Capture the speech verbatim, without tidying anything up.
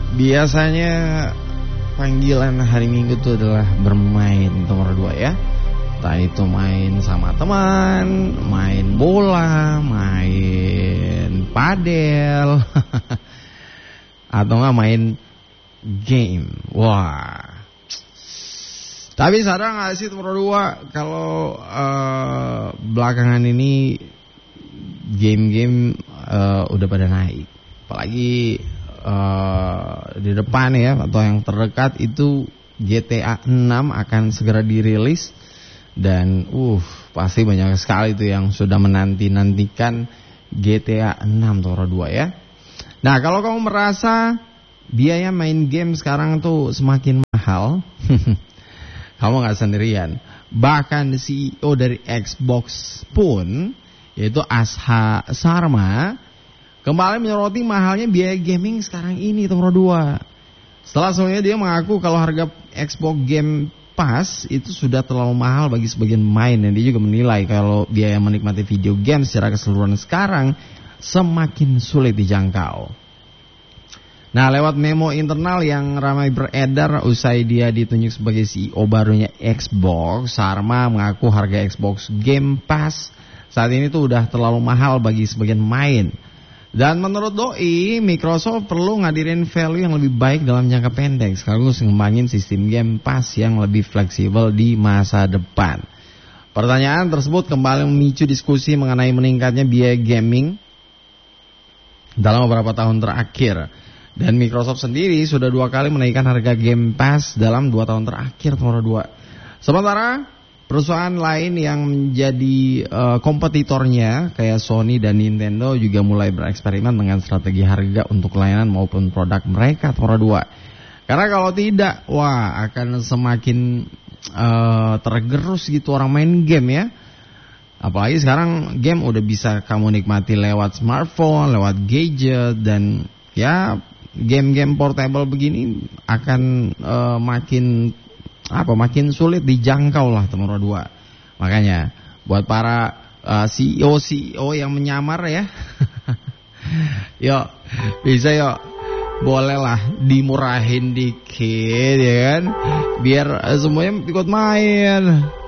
Biasanya panggilan hari Minggu itu adalah bermain nomor dua ya. Entah itu main sama teman, main bola, main padel, atau nggak main game. Wah. Tapi sadar nggak sih nomor dua kalau uh, belakangan ini game-game uh, udah pada naik, apalagi Uh, di depan ya atau yang terdekat itu G T A enam akan segera dirilis dan uh pasti banyak sekali itu yang sudah menanti-nantikan G T A enam Toro dua ya. Nah, kalau kamu merasa biaya main game sekarang tuh semakin mahal, kamu nggak sendirian. Bahkan C E O dari Xbox pun, yaitu Asha Sharma, kembali menyoroti mahalnya biaya gaming sekarang ini nomor dua. Setelah sebelumnya dia mengaku kalau harga Xbox Game Pass itu sudah terlalu mahal bagi sebagian pemain, dan dia juga menilai kalau biaya menikmati video game secara keseluruhan sekarang semakin sulit dijangkau. Nah, lewat memo internal yang ramai beredar usai dia ditunjuk sebagai C E O barunya Xbox, Sharma mengaku harga Xbox Game Pass saat ini tuh udah terlalu mahal bagi sebagian pemain. Dan menurut Doi, Microsoft perlu ngadirin value yang lebih baik dalam jangka pendek, sekaligus ngembangin sistem Game Pass yang lebih fleksibel di masa depan. Pertanyaan tersebut kembali memicu diskusi mengenai meningkatnya biaya gaming dalam beberapa tahun terakhir. Dan Microsoft sendiri sudah dua kali menaikkan harga Game Pass dalam dua tahun terakhir nomor dua. Sementara perusahaan lain yang menjadi uh, kompetitornya kayak Sony dan Nintendo juga mulai bereksperimen dengan strategi harga untuk layanan maupun produk mereka nomor dua. Karena kalau tidak, wah akan semakin uh, tergerus gitu orang main game ya. Apalagi sekarang game udah bisa kamu nikmati lewat smartphone, lewat gadget, dan ya game-game portable begini akan uh, makin apa makin sulit dijangkau lah nomor dua. Makanya buat para uh, C E O C E O yang menyamar ya, yuk bisa yuk bolehlah dimurahin dikit ya kan, biar uh, semuanya ikut main.